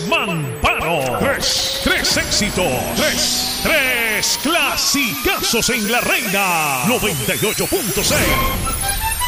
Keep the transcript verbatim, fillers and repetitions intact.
Mamparo. Tres, tres éxitos. Tres, tres clasicazos en la Reina. noventa y ocho punto seis.